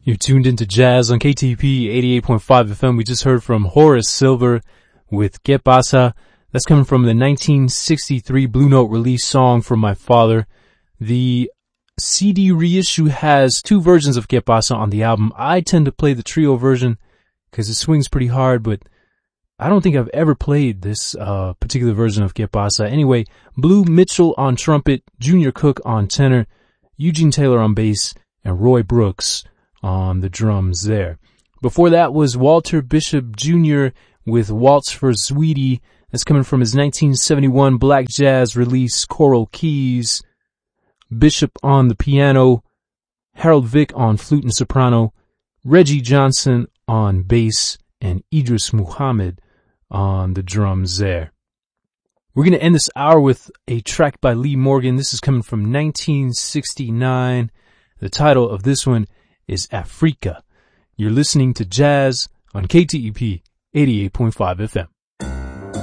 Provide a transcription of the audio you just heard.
You're tuned into Jazz on KTP 88.5 FM. We just heard from Horace Silver with Que Pasa. That's coming from the 1963 Blue Note release Song from My Father. The CD reissue has two versions of Que Pasa on the album. I tend to play the trio version because it swings pretty hard, but I don't think I've ever played this particular version of Que Pasa. Anyway, Blue Mitchell on trumpet, Junior Cook on tenor, Eugene Taylor on bass, and Roy Brooks on the drums there. Before that was Walter Bishop Jr. with Waltz for Sweetie. That's coming from his 1971 Black Jazz release, Coral Keys. Bishop on the piano, Harold Vick on flute and soprano, Reggie Johnson on bass, and Idris Muhammad on the drums there. We're going to end this hour with a track by Lee Morgan. This is coming from 1969. The title of this one is Africa. You're listening to Jazz on KTEP 88.5 FM.